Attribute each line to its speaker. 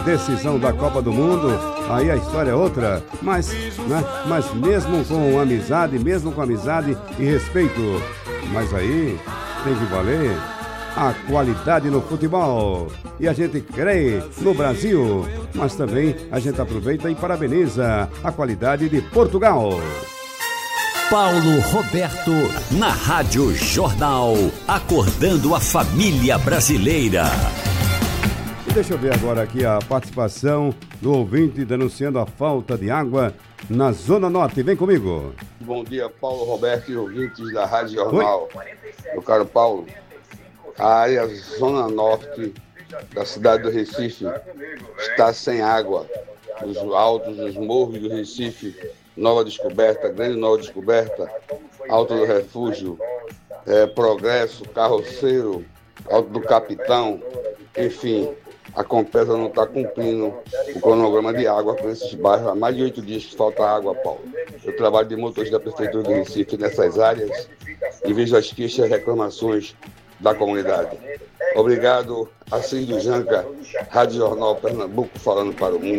Speaker 1: decisão da Copa do Mundo, aí a história é outra, mas mesmo com amizade e respeito, mas aí tem que valer a qualidade no futebol. E a gente crê no Brasil, mas também a gente aproveita e parabeniza a qualidade de Portugal.
Speaker 2: Paulo Roberto, na Rádio Jornal, acordando a família brasileira.
Speaker 1: E deixa eu ver agora aqui a participação do ouvinte denunciando a falta de água na Zona Norte. Vem comigo.
Speaker 3: Bom dia, Paulo Roberto e ouvintes da Rádio Jornal. Meu caro Paulo, a área Zona Norte da cidade do Recife está sem água. Os altos, os morros do Recife, Nova Descoberta, Grande Nova Descoberta, Alto do Refúgio, Progresso, Carroceiro, Alto do Capitão, enfim, a Compesa não está cumprindo o cronograma de água para esses bairros. Há mais de 8 dias que falta água, Paulo. Eu trabalho de motorista da Prefeitura do Recife nessas áreas e vejo as queixas e reclamações da comunidade. Obrigado, Assis do Janca, Rádio Jornal Pernambuco, falando para o mundo.